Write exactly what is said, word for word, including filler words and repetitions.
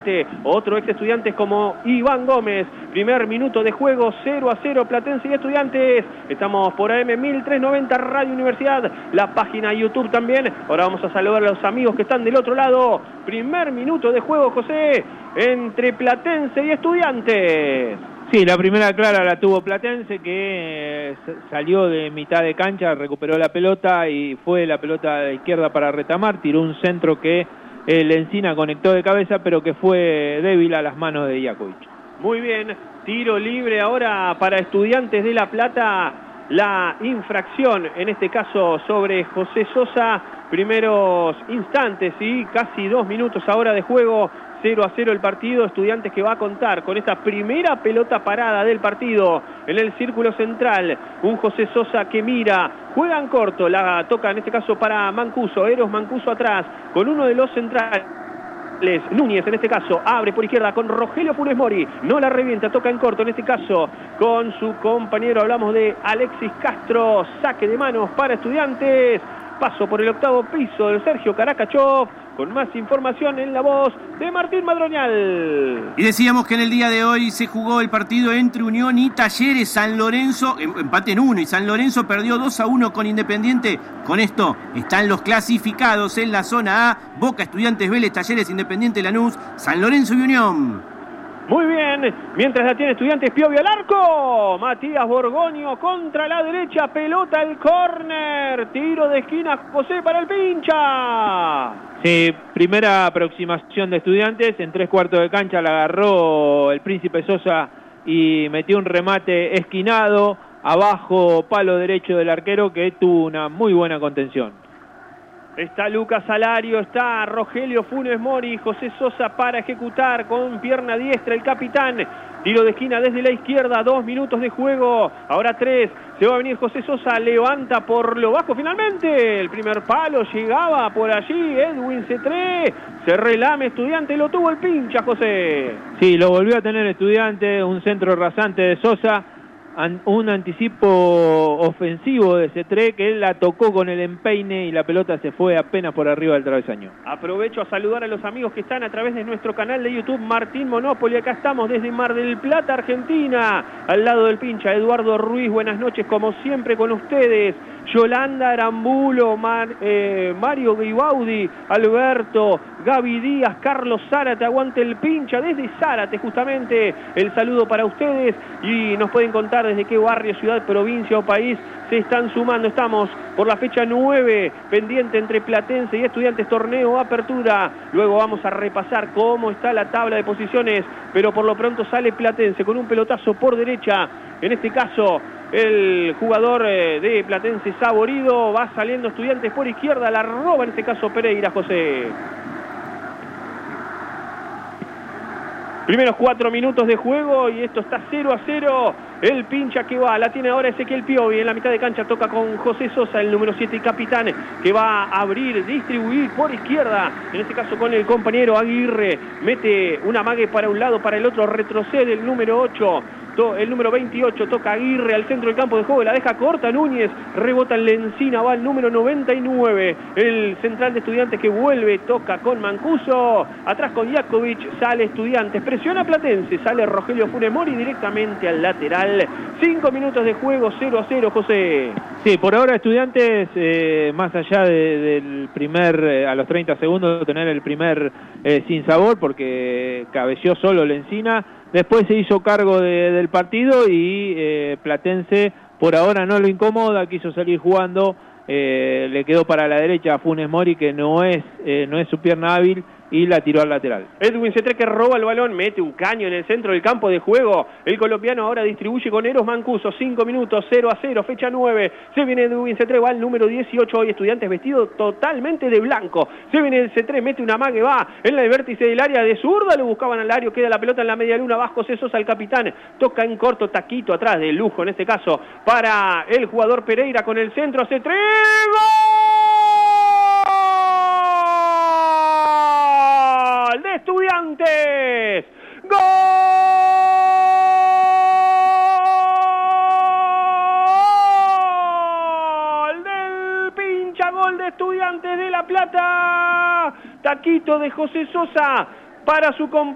Estudiante, otro ex Estudiantes como Iván Gómez. Primer minuto de juego, cero a cero Platense y Estudiantes. Estamos por A M mil trescientos noventa Radio Universidad, la página YouTube también. Ahora vamos a saludar a los amigos que están del otro lado. Primer minuto de juego, José, entre Platense y Estudiantes. Sí, la primera clara la tuvo Platense, que eh, salió de mitad de cancha, recuperó la pelota y fue la pelota de izquierda para retamar, tiró un centro que eh, Lencina conectó de cabeza, pero que fue débil a las manos de Iakovic. Muy bien, tiro libre ahora para Estudiantes de La Plata, la infracción, en este caso sobre José Sosa, primeros instantes y casi dos minutos ahora de juego. cero a cero el partido, Estudiantes que va a contar con esta primera pelota parada del partido en el círculo central. Un José Sosa que mira, juega en corto, la toca en este caso para Mancuso, Eros Mancuso atrás, con uno de los centrales. Núñez en este caso, abre por izquierda con Rogelio Funes Mori, no la revienta, toca en corto en este caso con su compañero, hablamos de Alexis Castro, saque de manos para Estudiantes, paso por el octavo piso de Sergio Caracachov, con más información en la voz de Martín Madroñal. Y decíamos que en el día de hoy se jugó el partido entre Unión y Talleres. San Lorenzo, empate en uno, y San Lorenzo perdió dos a uno con Independiente. Con esto están los clasificados en la zona A: Boca, Estudiantes, Vélez, Talleres, Independiente, Lanús, San Lorenzo y Unión. Muy bien, mientras la tiene Estudiantes, Piovi al arco, Matías Borgoño contra la derecha, pelota al córner, tiro de esquina, José para el pincha. Sí, primera aproximación de Estudiantes, en tres cuartos de cancha la agarró el Príncipe Sosa y metió un remate esquinado, abajo palo derecho del arquero que tuvo una muy buena contención. Está Lucas Alario, está Rogelio Funes Mori, José Sosa para ejecutar con pierna diestra el capitán. Tiro de esquina desde la izquierda, dos minutos de juego, ahora tres, se va a venir José Sosa, levanta por lo bajo finalmente, el primer palo llegaba por allí, Edwin Cetré, se relame Estudiante, lo tuvo el pincha, José. Sí, lo volvió a tener Estudiante, un centro rasante de Sosa, un anticipo ofensivo de Cetré que él la tocó con el empeine y la pelota se fue apenas por arriba del travesaño. Aprovecho a saludar a los amigos que están a través de nuestro canal de YouTube, Martín Monopoli. Acá estamos desde Mar del Plata, Argentina, al lado del pincha Eduardo Ruiz. Buenas noches, como siempre con ustedes. Yolanda Arambulo, Mar, eh, Mario Gribaudi, Alberto, Gaby Díaz, Carlos Zárate, aguante el pincha desde Zárate justamente, el saludo para ustedes y nos pueden contar desde qué barrio, ciudad, provincia o país se están sumando. Estamos por la fecha nueve, pendiente entre Platense y Estudiantes, torneo Apertura. Luego vamos a repasar cómo está la tabla de posiciones, pero por lo pronto sale Platense con un pelotazo por derecha, en este caso el jugador de Platense Saborido, va saliendo Estudiantes por izquierda, la roba en este caso Pereira, José. Primeros cuatro minutos de juego y esto está cero a cero. El pincha que va, la tiene ahora Ezequiel Piovi, en la mitad de cancha toca con José Sosa, el número siete y capitán, que va a abrir, distribuir por izquierda, en este caso con el compañero Aguirre, mete una mague para un lado, para el otro, retrocede el número ocho, el número veintiocho, toca Aguirre al centro del campo de juego, la deja corta Núñez, rebota en Lencina, va el número noventa y nueve, el central de Estudiantes que vuelve, toca con Mancuso, atrás con Iakovic, sale Estudiantes, presiona Platense, sale Rogelio Funes Mori directamente al lateral. Cinco minutos de juego, cero a cero, José. Sí, por ahora Estudiantes, eh, más allá de, del primer, eh, a los treinta segundos, de tener el primer eh, sin sabor, porque cabeció solo Lencina, después se hizo cargo de, del partido y eh, Platense por ahora no lo incomoda, quiso salir jugando, eh, le quedó para la derecha a Funes Mori, que no es, eh, no es su pierna hábil, y la tiró al lateral. Edwin Cetré que roba el balón, mete un caño en el centro del campo de juego. El colombiano ahora distribuye con Eros Mancuso, cinco minutos, cero a cero, fecha nueve. Se viene Edwin Cetré, va el número dieciocho, hoy Estudiantes vestido totalmente de blanco. Se viene el Cetré, mete una mague, va en el vértice del área de zurda, lo buscaban al área, queda la pelota en la media luna, bajo José Sosa, el capitán, toca en corto, taquito atrás de lujo en este caso, para el jugador Pereira con el centro, Cetré, ¡gol! De Estudiantes, gol del pincha, gol de Estudiantes de La Plata, taquito de José Sosa para su compañero.